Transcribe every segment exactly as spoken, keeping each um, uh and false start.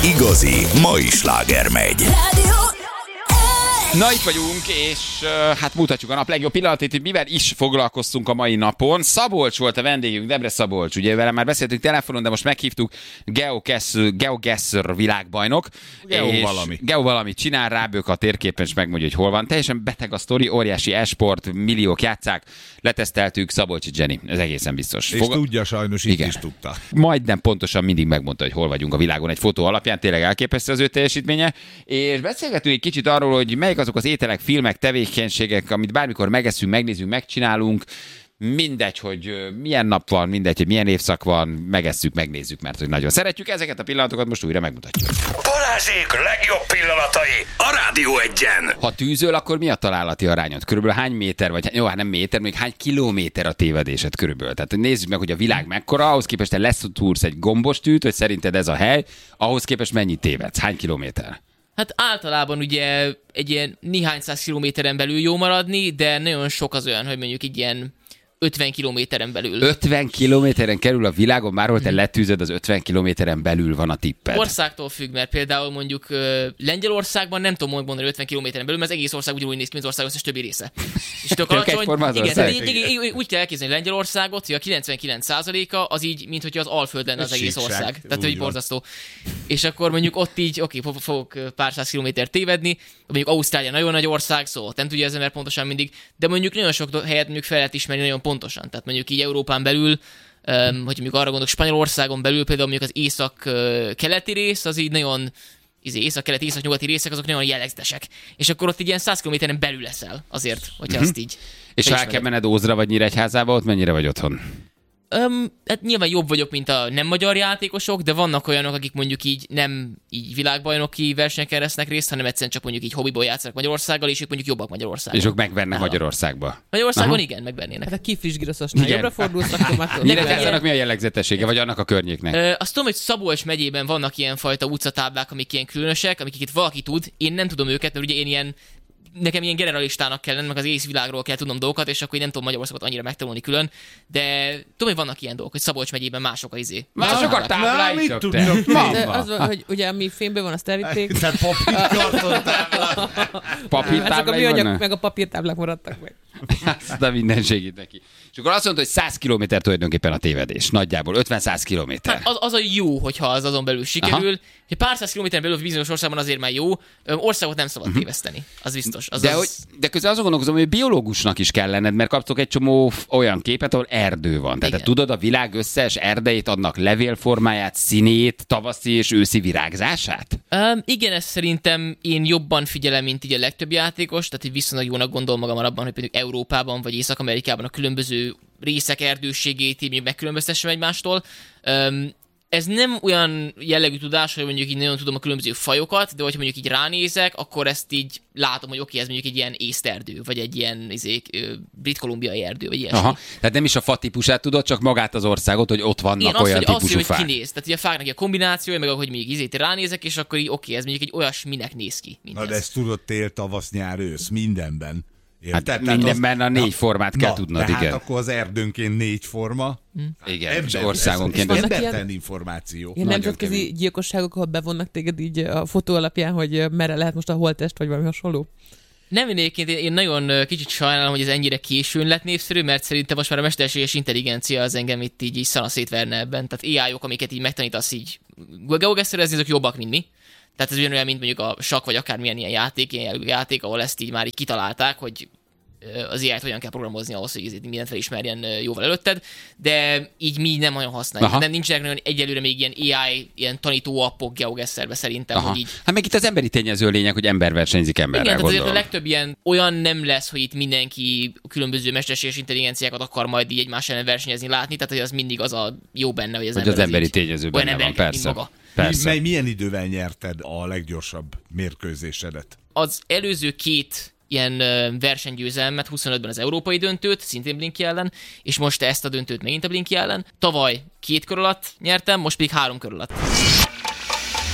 igazi mai sláger megy. Na, itt vagyunk, és uh, hát mutatjuk a nap legjobb pillanatét, hogy mivel is foglalkoztunk a mai napon. Szabolcs volt a vendégünk, Debre Szabolcs, ugye vele már beszéltünk telefonon, de most meghívtuk, GeoGuessr világbajnok. Geo valami. Geo valami csinál, rábők a térképen, és megmondja, hogy hol van. Teljesen beteg a sztori, óriási e-sport, milliók játszák, leteszteltük, Szabolcsi Jenny, ez egészen biztos. És Fog... tudja sajnos, itt Igen. is tudta. Majdnem pontosan mindig megmondta, hogy hol vagyunk a világon egy fotó alapján, tényleg elképesztő az ő teljesítménye. És beszélgetünk egy kicsit arról, hogy melyik azok az ételek, filmek, tevékenységek, amit bármikor megeszünk, megnézünk, megcsinálunk, mindegy, hogy milyen nap van, mindegy, hogy milyen évszak van, megesszük, megnézzük, mert hogy nagyon szeretjük ezeket a pillanatokat, most újra megmutatjuk. Balázsék legjobb pillanatai a Rádió Egyen. Ha tűzöl, akkor mi a találati arányod? Körülbelül hány méter, vagy jó, hát nem méter, még hány kilométer a tévedésed körülbelül? Tehát nézzük meg, hogy a világ mekkora, ahhoz képest te leszúrsz egy gombostűt, hogy szerinted ez a hely, ahhoz képest mennyit tévedsz? Hány kilométer? Hát általában ugye egy ilyen néhány száz kilométeren belül jó maradni, de nagyon sok az olyan, hogy mondjuk egy ilyen ötven kilométeren belül. ötven kilométeren kerül a világon, bárhol te letűzöd, az ötven kilométeren belül van a tipped. Országtól függ, mert például mondjuk uh, Lengyelországban nem tudom mondani ötven kilométeren belül, mert az egész ország ugyanúgy néz ki, mint az ország összes többi része. És tök alacsony. Igen, tehát így, így, így, úgy kell elképzelni Lengyelországot, hogy a kilencvenkilenc százaléka az így, mint hogyha az Alföld lenne az egész ország. Tehát hogy borzasztó. És akkor mondjuk ott így, oké, okay, fogok pár száz kilométer tévedni, mondjuk Ausztrália nagyon nagy ország, szóval nem tudja az ember pontosan mindig, de mondjuk nagyon sok helyet mondjuk fel lehet ismerni nagyon pontosan. Tehát mondjuk így Európán belül, um, hogy mondjuk arra gondolok, Spanyolországon belül például mondjuk az észak-keleti rész, az így nagyon, izé, észak-keleti, észak-nyugati részek, azok nagyon jellegzetesek. És akkor ott így ilyen száz kilométeren belül leszel azért, hogyha uh-huh. azt így... És ha el kell menned Ózdra vagy Nyíregyházába, ott mennyire vagy otthon? Um, hát nyilván jobb vagyok, mint a nem magyar játékosok, de vannak olyanok, akik mondjuk így nem így világbajnoki versenyeken vesznek részt, hanem egyszerűen csak mondjuk így hobbiból játszanak Magyarországgal, és ők mondjuk jobbak Magyarországon. És ők megvernek Magyarországba. Magyarországon Aha. igen, megvernének. Hát a Kiflis Giroszosnál jobbra fordulsz, akkor már tudom. Nyíregyházának mi a jellegzetessége, vagy annak a környéknek? Ö, azt tudom, hogy Szabolcs megyében vannak ilyenfajta utcatáblák, amik ilyen különösek, amiket valaki tud. Én nem tudom őket, mert ugye én ilyen nekem ilyen generalistának kell lennem, meg az egész világról kell tudnom dolgokat, és akkor én nem tudom Magyarországot annyira megtanulni külön, de tudom, hogy vannak ilyen dolgok, hogy Szabolcs megyében mások a izé. Mások a tábláik. Mit tudnak? Az, hogy ugye ami fényben van, azt elvitték. Tehát papírkartontáblák. Papírtáblák a műanyag, meg a papírtáblák maradtak meg. Azt a minden segít neki. És akkor azt mondta, hogy száz kilométer tulajdonképpen a tévedés. Nagyjából ötven-száz kilométer. Hát az, az a jó, hogyha az azon belül sikerül. Hogy pár száz kilométeren belül bizonyos országban azért már jó. Országot nem szabad uh-huh. téveszteni. Az biztos. Az de, az... hogy, de közben azon gondolkozom, hogy biológusnak is kell lenned, mert kaptok egy csomó olyan képet, ahol erdő van. Tehát te tudod a világ összes erdeit, adnak levélformáját, színét, tavaszi és őszi virágzását? Um, igen, ezt szerintem én jobban figyelem, mint így a legtöbb játékos, tehát hogy viszonylag jónak gondolom magam abban, hogy például Európában vagy Észak-Amerikában a különböző részek erdőségét így megkülönböztessem egymástól. Um, ez nem olyan jellegű tudás, hogy mondjuk így nagyon tudom a különböző fajokat, de hogyha mondjuk így ránézek, akkor ezt így látom, hogy oké, ez mondjuk egy ilyen észterdő, vagy egy ilyen izé, brit-kolumbiai erdő, vagy ilyesmi. Aha, tehát nem is a fa típusát tudod, csak magát az országot, hogy ott vannak igen, olyan azt, típusú azt, hogy fák. kinéz. Tehát ugye a fáknak a kombinációja, meg ahogy még izét ránézek, és akkor így oké, ez mondjuk egy olyasminek néz ki. Na ez. De ezt tudod tél, tavasz, nyár, ősz, mindenben. Hát tehát mindenben az... a négy formát kell na, tudnod, igen. igen. akkor az erdőnként négy forma. Hm. Igen, Ember, és országonként. Ez, ez embertelen információ. Ilyen nemzetközi kemény gyilkosságok, ahol bevonnak téged így a fotó alapján, hogy merre lehet most a holttest, vagy valami hasonló? Nem egyébként, én nagyon kicsit sajnálom, hogy ez ennyire későn lett népszerű, mert szerintem most már a mesterséges intelligencia az engem itt így, így szana szétverne ebben. Tehát á í-ok, amiket így megtanítasz így geoguessrezni, azok jobbak, mint mi. Tehát ez ugyanolyan, mint mondjuk a sakk, vagy akármilyen ilyen játék, ilyen jellegű játék, ahol ezt így már így kitalálták, hogy az á í-t hogyan kell programozni ahhoz, hogy mindent felismerjen jóval előtted, de így mi nem nagyon használjuk. Nem nincsenek nagyon egyelőre még ilyen á í, ilyen tanító appok GeoGuessrbe szerintem, Aha. hogy így... Hát meg itt az emberi tényező lényeg, hogy ember versenyzik emberrel, igen, gondolom. tehát azért a legtöbb ilyen olyan nem lesz, hogy itt mindenki különböző mesterséges intelligenciákat akar majd így egymás ellen versenyezni, látni, tehát hogy az mindig az a jó benne, hogy az, hogy ember az emberi így, tényező benne van, persze. maga. persze. Mi, milyen idővel nyerted a leggyorsabb mérkőzésedet? Az előző két ilyen versenygyőzelmet, huszonötben az európai döntőt, szintén Blinky ellen, és most ezt a döntőt megint a Blinky ellen. Tavaly két kör alatt nyertem, most pedig három kör alatt.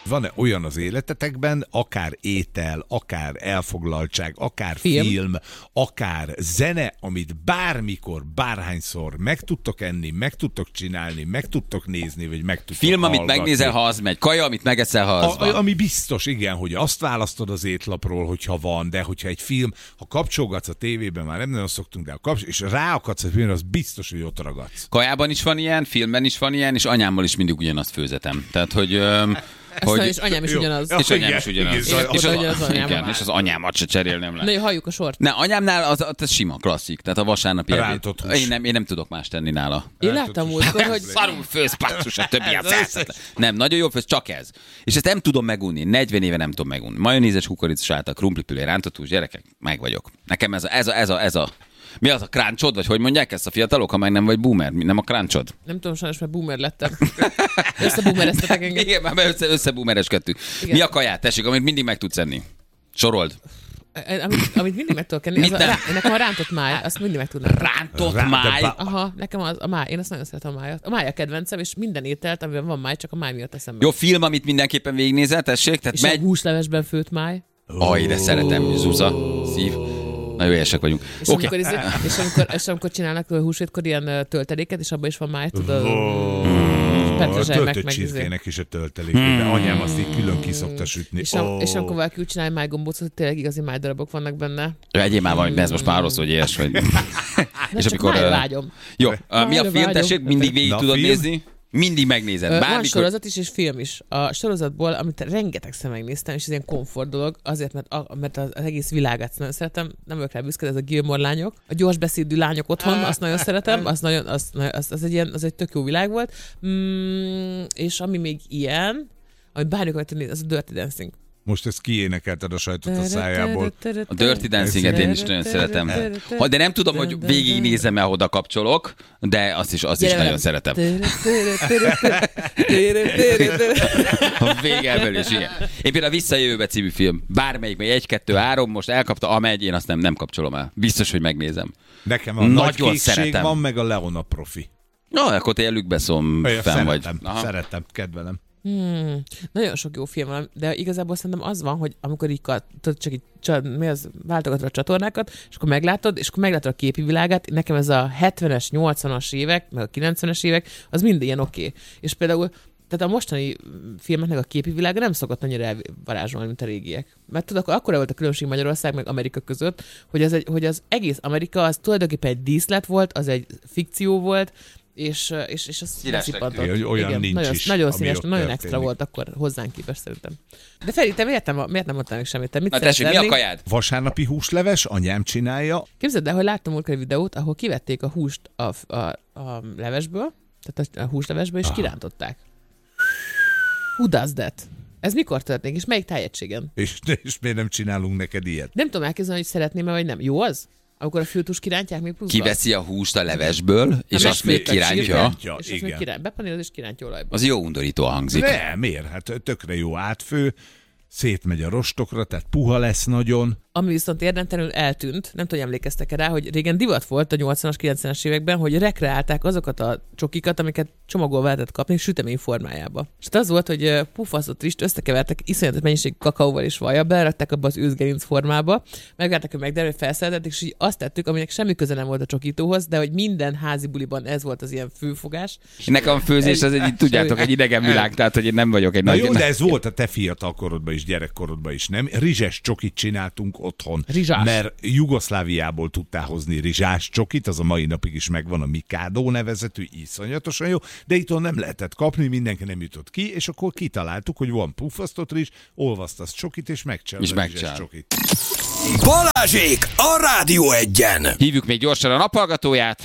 Van-e olyan az életetekben, akár étel, akár elfoglaltság, akár film, film akár zene, amit bármikor, bárhányszor meg tudtok enni, meg tudtok csinálni, meg tudtok nézni, vagy meg tudtok Film, hallgatni. amit megnézel, ha az megy. Kaja, amit megeszel, ha az a, van. Ami biztos, igen, hogy azt választod az étlapról, hogyha van, de hogyha egy film, ha kapcsolgatsz a tévében, már nem nagyon szoktunk, de ha kapcsol, és ráakadsz a filmre, az biztos, hogy ott ragadsz. Kajában is van ilyen, filmben is van ilyen, és anyámmal is mindig ugyanazt főzetem. Tehát, hogy... Öm, hogy... És anyám is Jó. ugyanaz. És Igen, anyám is ugyanaz. igen, És, az, akkor ugyanaz az, anyámmal. igen, és az anyámat se cserélnem le. Na jó, halljuk a sort. Ne, anyámnál az, az sima, klasszik. Tehát a vasárnapi Rántott ebéd. hús. Én nem, én nem tudok más tenni nála. Én láttam múltkor, hogy... Szarul főz, passzus, a többi a felszett. Nem, nagyon jó főz, csak ez. És ezt nem tudom megunni. negyven éve nem tudom megunni. Majonézes, kukorica, sáta, krumplipülé, rántott hús, gyerekek, meg vagyok. Nekem ez a, ez a, ez a, ez a mi az a crunchod, vagy hogy mondják ezt a fiatalok, ha meg nem vagy boomer? Nem a crunchod? Nem tudom, sajnos, mert boomer lettem. Összeboomereztetek engem. Igen, már össze, összeboomereskedtünk. Mi a kaját, tessék, amit mindig meg tudsz enni? Sorold. Amit, amit mindig meg tudok enni, az a, rá, nekem a rántott máj, azt mindig meg tudnám. Rántott Rá- máj. de Aha, nekem az, a máj, én azt nagyon szeretem a májat. A máj a kedvencem, és minden ételt, amiben van máj, csak a máj miatt eszem meg. Jó film, amit mindenképpen végignézel, tessék? Tehát És megy... a húslevesben főtt máj. Aj, de szeretem, Zuza, szív. Nagyon éhesek vagyunk. És, Oké. amikor, okay. és, amikor, és amikor csinálnak a húsvétkor ilyen ö, tölteléket, és abban is van máj, tudod? A Petrezsely meg töltött meg izé. cheesecake-nek is a töltelék, de anyám azt így külön ki szokta sütni. És, am, Ó. és amikor valaki úgy csinálja májgombócot, hogy tényleg igazi májdarabok vannak benne. Egyéb már van, ez most már rossz, hogy éhes vagy. És amikor... Máj vágyom. Jó, mi a Májra film, vágyom. tessék? Mindig végig Na, tudod film? nézni? Mindig megnézed. Ö, Van Bármikor... sorozat is, és film is. A sorozatból, amit rengetegszer megnéztem, és ez ilyen komfort dolog, azért, mert, a, mert az, az egész világát nagyon szeretem, nem vagyok rá büszke, ez a Gilmore lányok. A gyors beszédű lányok otthon, azt nagyon szeretem, az, nagyon, az, az, az, egy ilyen, az egy tök jó világ volt. Mm, és ami még ilyen, ami bármikor tenni, az a Dirty Dancing. Most ezt kiénekelted a sajtot a szájából. A Dirty Dancing-et én is nagyon szeretem. Ha, de nem tudom, hogy végignézem el, oda kapcsolok, de azt is, azt is nagyon szeretem. A végelből is, igen. Én például a Visszajövőbe című film. Bármelyik, még egy, kettő, három, most elkapta, amegy, én azt nem, nem kapcsolom el. Biztos, hogy megnézem. Nekem a Nagyon nagy kékség szeretem. van, meg a Leona profi. Na, akkor te Lükbeszom fenn vagy. Szeretem, Aha. szeretem, kedvelem. Hmm, nagyon sok jó film van, de igazából szerintem az van, hogy amikor így kat- tudod, csak így csa- mi az, váltogatod a csatornákat, és akkor meglátod, és akkor meglátod a képi világát, nekem ez a hetvenes, nyolcvanas évek, meg a kilencvenes évek, az mind ilyen oké. Okay. És például tehát a mostani filmeknek a képi világa nem szokott annyira elvarázsolni, mint a régiek. Mert tudod, akkor volt a különbség Magyarország meg Amerika között, hogy az, egy, hogy az egész Amerika az tulajdonképpen egy díszlet volt, az egy fikció volt, és, és, és az szippantott. Olyan Igen, nincs nagyon, is, nagyon ami színes, ott nagyon történik. extra volt akkor hozzánk képest szerintem. De Feri, te miért nem, miért nem mondtál még semmit? Te mit Na szeretsz tessék, mi a enni? kajád? Vasárnapi húsleves, anyám csinálja. Képzeld el, hogy láttam múltkor egy videót, ahol kivették a húst a, a, a levesből, tehát a, a húslevesből, és Aha. kirántották. Who does that? Ez mikor történik, és melyik tájegységen? És, és miért nem csinálunk neked ilyet? Nem tudom elképzelni, hogy szeretném-e, vagy nem. Jó az? Amikor a fültus kirántják még pluszban? Kiveszi a húst a levesből, és Na, azt még megfőttek kirántja. sírben, Ja, És azt még igen. kiránt, bepaníroz és kirántja olajba. Az jó undorító hangzik. De miért? Hát tökre jó átfő, szétmegy a rostokra, tehát puha lesz nagyon. Ami viszont érdemtelenül eltűnt, nem tudom, hogy emlékeztek-e rá, hogy régen divat volt a nyolcvanas, kilencvenes években, hogy rekreálták azokat a csokikat, amiket csomagolva lehetett kapni sütemény formájába. És az volt, hogy pufaszott rist összekevertek iszonyatos mennyiségű kakaóval és vajjal, belerakták abba az őzgerinc formába, megvárták, hogy megderül, felszereltették, és így azt tettük, aminek semmi köze nem volt a csokítóhoz, de hogy minden házi buliban ez volt az ilyen főfogás. Nekem a főzés az egy, tudjátok, egy idegen világ, tehát hogy én nem vagyok egy Na nagy... jó, de ez volt a te fiatal korodban is, gyerekkorodban is, nem? Rizses csokit csináltunk otthon. Rizsás. Mert Jugoszláviából tudtál hozni rizsás csokit, az a mai napig is megvan, a Mikado nevezetű, iszonyatosan jó, de itthon nem lehetett kapni, mindenki nem jutott ki, és akkor kitaláltuk, hogy van puffasztott rizs, olvasztasz csokit, és megcsinálod És a rizses megcsinál. csokit. Balázsék a Rádió Egyen. Hívjuk még gyorsan a naphallgatóját.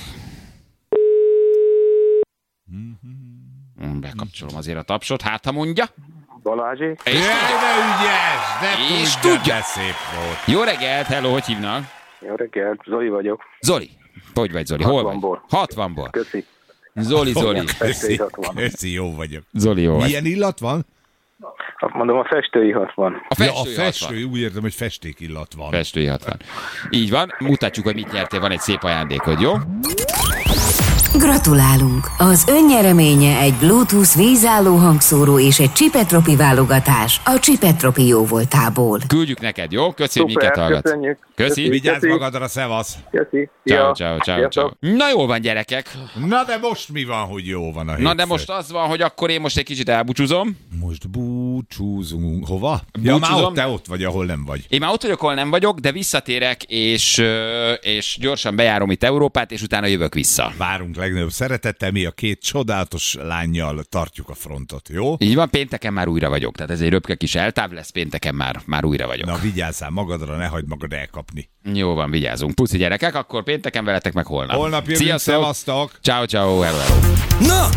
Bekapcsolom azért a tapsot, hát ha mondja. Balázsék. És Jaj, tudja. de ügyes, de És tudja, tudja. de szép volt. Jó reggelt, hello, hogy hívnak? Jó reggelt, Zoli vagyok. Zoli. Hogy vagy, Zoli? Hol vagy? hatvanból. hatvanból. Köszi. Zoli, Zoli. Köszi, hatvan. köszi, jó vagyok. Zoli, jó vagy. Milyen illat van? Azt mondom, a festői hatvan. A Ja, a festői festő, hatvan. úgy értem, hogy festék illat van. Festői hatvan. Így van, mutatjuk, hogy mit nyertél, van egy szép ajándékod, jó? Gratulálunk! Az ön nyereménye egy Bluetooth vízálló hangszóró és egy Csipetropi válogatás a Csipetropi jóvoltából. Küldjük neked, jó? Köszi, hogy minket hallgatsz. Köszönjük. Köszi. Vigyázz magadra, szevasz. Köszi. Ciao, ciao, ciao, ciao. Na jól van, gyerekek. Na de most mi van, hogy jó van a hétfő? Na de most az van, hogy akkor én most egy kicsit elbúcsúzom. Most búcsúzunk. Hova? Ja, már ott, te ott vagy, ahol nem vagy. Én már ott vagyok, ahol nem vagyok, de visszatérek, és, és gyorsan bejárom itt Európát, és utána jövök vissza. Várunk legnagyobb szeretettel, mi a két csodálatos lánnyal tartjuk a frontot, jó? Így van, pénteken már újra vagyok, tehát ez egy röpke kis eltáv lesz, pénteken már, már újra vagyok. Na vigyázzál magadra, ne hagyd magad elkapni. Jó van, vigyázunk. Puszi gyerekek, akkor pénteken veletek meg holnap. Holnap jövünk, szevasztok! Ciao, ciao, hello, hello. Na,